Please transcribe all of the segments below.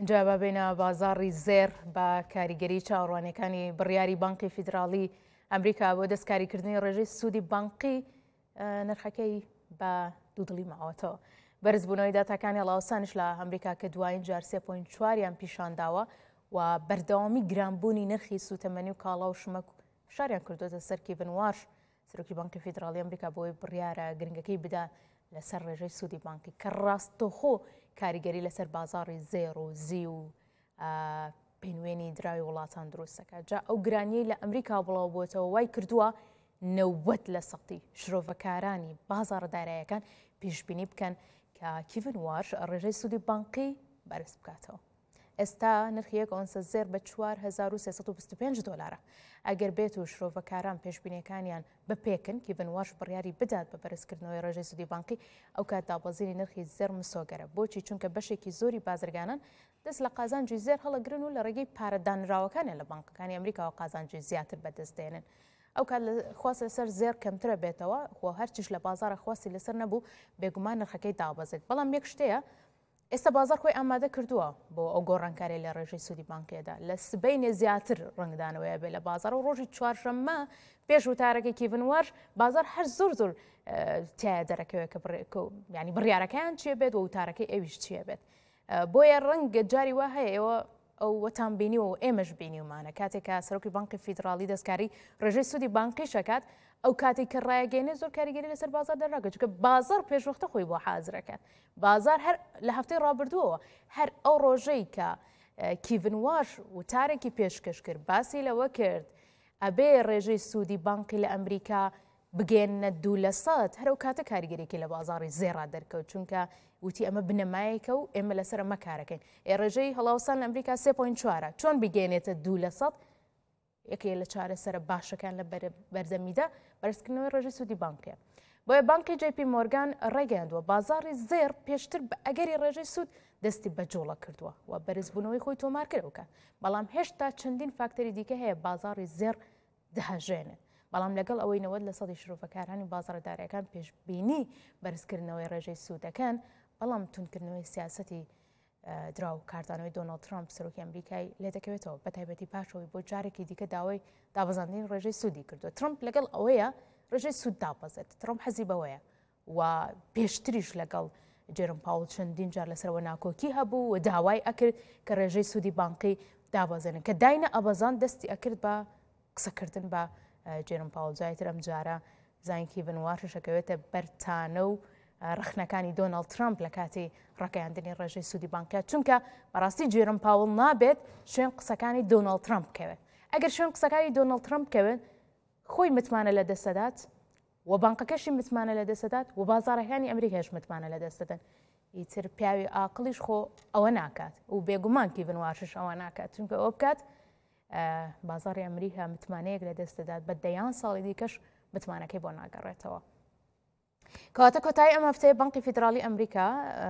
جا بێنە بازاڕی زێر بە کاریگەری چاوەڕوانەکانی بڕیاری بانکی فیدراڵی ئەمریکا بۆ دەستکاریکردنی ڕێژەی سوودی بانقی نرخەکەی بە دوودڵی ماوەتەوە. بەرزبوونەوەی داتاکانی هەڵاوسانش لە ئەمریکا کە دوایین جار 3.4یان پیشانداوە و بەردەوامی گرانبوونی نرخی سوتەمەنی و کاڵا و شمەک فشاریان کردوتە سەر کیڤن وارش سەرۆکی بانکی فیدراڵی ئەمریکا بۆی بڕیارە گرنگەکەی بدا لەسەر ڕێژەی سوودی بانکی کە ڕاستەوخۆ کاریگەری لەسەر بازاڕی زێر و زی و پێنوێنی دراوی وڵاتان دروستەکە. جا ئەو گرانیەی لە ئەمریکا بڵاو بووەتەوە وای کردووە 90% شرۆڤەکارانی بازاڕە داراییەکان پێشبینی بکەن کە کیڤن وارش ڕێژەی سوودی بانقی بەرز بکاتەوە. ئێستا نرخی یەک ئۆنسە زێر بە 4325 دۆلارە. ئەگەر بێت و شرۆڤەکاران پێشبینیەکانیان بپێکن کیڤن وارش بڕیاری بدات بە بەرزکردنەوەی ڕێژەی سوودی بانقی ئەو کات دابەزینی نرخی زێر مسۆگەرە. بۆچی؟ چونکە بەشێکی زۆری بازرگانان دەست لە قازانجی زێر هەڵەگرن و لە ڕێگەی پارەدانراوەکانیان لە بانکەکانی ئەمریکاوە قازانجی زیاتر بەدەستێنن. ئەو کات خواست لەسەر زێر کەمترە بێتەوە خۆ هەرچیش لە بازارە خواستی لەسەر نەبوو بێگومان نرخەکەی دابەزێت. بەڵام یەک شتەیە ئێستا بازار خۆی ئامادە کردووە بۆ ئەو گۆڕانکاری لە ڕێژەی سوودی بانکیەدا لە سبەینێ زیاتر ڕنگدانەوەیە بێ لە بازار و ڕۆژی چوارشەممە پێش وتارەکەی کیڤن وارش بازار هەر زۆر تایە دەرەکەوێت کە ینی بڕیارەکەیان چیە بێت و وتارەکەی ئەویش چیە بێت. بۆیە ڕەنگە جاری وا هەیە ئێوە ئەو وەتان بینیەوە و ئێمەش بینیومانە کاتێکە سەرۆکی بانکی فیدراڵی دەستکاری ڕێژەی سوودی بانقی شەکات ئەو کاتێک کە ڕایگەێنێ زۆر کاریگەری لەسەر بازار دەراگە چونکە بازار پێشوەختە خۆی بۆ حازرەکات. بازار هەر لە هەفتەی ڕابردووەوە هەر ئەو ڕۆژەی کە کیڤن وارش وتارێکی پێشکەش کرد باسی لەوە کرد ئەبێ ڕێژەی سوودی بانقی لە ئەمریکا بگەێنە 2% هەرو کاتە کاریگەرێکی لە بازاری زێرا دەرکەوت چونکە وتی ئەمە بنەمایەکە و ئێمە لەسەر ئەمە کارەکەین. ڕێژەی هەڵاوسان لە ئەمریکا 3.4 چۆن بگەێنێتە 2% یەکێ لە چارەسەرە باشەکان لە بەردەمیدا بەرزکردنەوەی ڕێژەی سوودی بانکیە. بۆیە بانکی جی مۆرگان ڕێگەیاندووە بازاری زێر پێشتر بە ئەگەری ڕێژەی سوود دەستی بەجۆڵە کردووە و بەرزبوونەوەی خۆی تۆمار کردەوەکە. بەڵام هێشتا چەندین فاکتەری دیکە هەیە بازاری زێر دەهەژێنێت. بەڵام لەگەڵ ئەوەی 90% شرۆڤەکارانی بازاڕەدارەکان پێشبینی بەرزکردنەوەی ڕێژەی سوودەکەن بەڵام تونکردنەوەی سیاسەتی دراو کارتانەوەی دۆناڵد ترامپ سەرۆکی ئەمریکای لێ دەکەوێتەوە بە تایبەتی پاشەوەی بۆ جارێکی دیکە داوای دابەزاندنی ڕێژەی سوودی کردووە. ترامپ لەگەڵ ئەوەیە ڕێژەی سوود دابەزێت. ترامپ حەزی بەوەیە و پێشتریش لەگەڵ جێرم پاوڵ چەندین جار لەسەرەوە ناکۆکی هەبوو و داوای ئەکرد کە ڕێژەی سوودی بانقی دابەزێنن کە داینە ئەبەزان دەستی ئەکرد بە قسەکردن بە جێرم پاوڵ. جایتر ئەم جارە زانین کیڤن وارشەکەوێتە بەرتانە و ڕخنەکانی دۆناڵد ترامپ لە کاتی ڕاگەیاندنی ڕێژەی سوودی بانکیە چونکە بەڕاستی جێرم پاوڵ نابێت شوێن قسەکانی دۆناڵد ترامپ بکەوێت. ئەگەر شوێن قسەکانی دۆناڵد ترامپ بکەوێت خۆی متمانە لە دەستەدات و بانکەکەشی متمانە لە دەستەدات و بازاڕەکانی ئەمریکاش متمانە لە دەستەدەن. ئیتر پیاوی ئاقلیش خۆ ئەوە ناکات و بێگومان کیڤن وارشش ئەوە ناکات چونکە ئەوە بکات بازاڕی ئەمریکا متمانەیەک لە دەستەدات بە دەیان ساڵی دیکەش متمانەکەی بۆ ناگەڕێتەوە. کەواتە کۆتایی ئەم هەفتەیە بانکی فیدراڵی ئەمریکا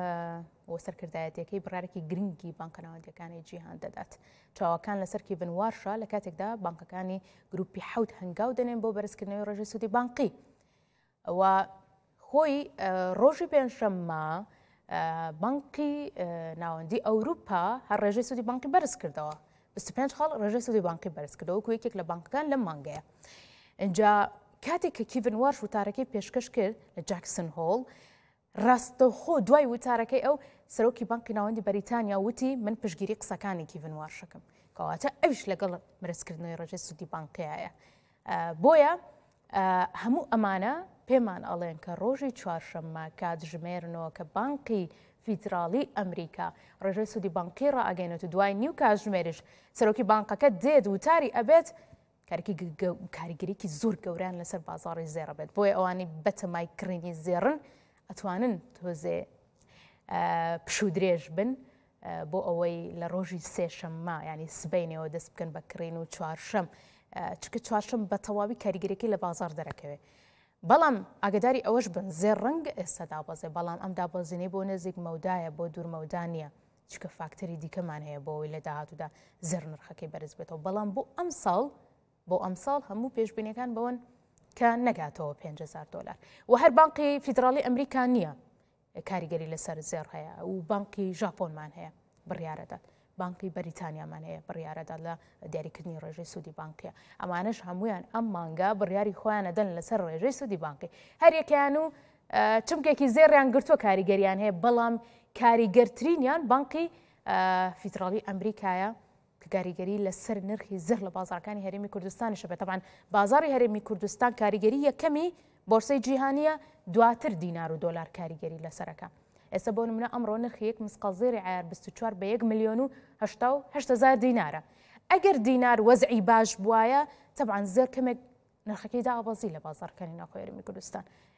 بۆ سەرکردایەتەکەی بڕارێکی گرنگی بانکە ناوەندیەکانی جیهان دەدات. چاوەکان لەسەر کیڤن وارشە لە کاتێکدا بانکەکانی گروپی حەوت هەنگاو دەنێن بۆ بەرزکردنەوەی ڕێژەی سوودی بانقی و خۆی ڕۆژی پێنجشەممە بانکی ناوەندی ئەوروپا هەر ڕێژەی سوودی بانقی بەرز کردەوە. 25 خاڵ ڕێژەی سوودی بانقی بەرز کردەوە وەکو یەکێک لە بانکەکان لەم مانگەیە. اینجا کاتێک کە کیڤن وارش وتارەکەی پێشکەش کرد لە جاکسن هۆڵ ڕاستەوخۆ دوای وتارەکەی ئەو سەرۆکی بانکی ناوەندی بەریتانیا وتی من پشگیری قسەکانی کیڤن وارشەکەم کەواتە ئەویش لەگەڵ بەرزکردنەوەی ڕێژەی سوودی بانکیایە. بۆیە هەموو ئەمانە پێمان ئەڵێن کە ڕۆژی چوارشەممە کاتژمێرنەوە کە بانکی فیدراڵی ئەمریکا ڕێژەی سوودی بانقی ڕائەگەێنێت و دوای نیو کاتژمێریش سەرۆکی بانکەکە دێت وتاری ئەبێت کاریگەریکی زۆر گەوران لەسەر بازاڕی زێرە بێت. بۆیە ئەوانەی بەتەمای کڕینی زێڕن ئەتوانن تۆزێ پشودرێژ بن بۆ ئەوەی لە ڕۆژی سێشەممە ینی سبەینەوە دەست بکەن بە کڕین و چوارشەم چکە چوارشەم بە تەواوی کاریگەریەکەی لە بازار دەرەکەوێت. بەڵام ئاگداری ئەوەش بن زێر ڕەنگ ئێستا دابەزێ بەڵام ئەم دابەزینەی بۆ نزیک مەودایە بۆ دوورمەودانیە چکە فاکتەری دیکەمان هەیە بۆەوەی لە داهاتوودا زێر نرخەکەی بەرز بێتەوە. بەڵام بۆ ئەم ساڵ هەموو پێشبینیەکان بەوەن کە نەگاتەوە 5,000 دلار و هەر بانکی فیدراڵی ئەمریکا نییە کاریگەری لەسەر زێر هەیە و بانکی ژاپۆنمان هەیە بڕیارەدات بانکی بەریتانیامان هەیە بڕیارەدا لە دیاریکردنی ڕێژەی سوودی بانکیە ئەمانش هەمویان ئەم مانگە بڕیاری خۆیانە دەن لەسەر ڕێژەی سوودی بانکی هەریەکیان و چمکێکی زێڕیان گرتووە کاریگەریان هەیە بەڵام کاریگەرترینیان بانکی فیدراڵی ئەمریکایە کە کاریگەری لەسەر نرخی زەر لە بازارەکانی هەرێمی کوردستانیشە بێت تەبان بازاری هەرێمی کوردستان کاریگەری یەکەمی بۆرسەی جیهانیە دواتر دینار و دۆلار کاریگەری لەسەرەکە ئێستا بۆ نمونە ئەمڕۆ نرخی یەک مسقال زێری عیار 24 بە 1,088,000 دینارە ئەگەر دینار وەزعی باش بوایە تەبعاً زێر کەمێک نرخەکەی دابەزی لە بازارەکانی ناوخۆی هەرێمی کوردستان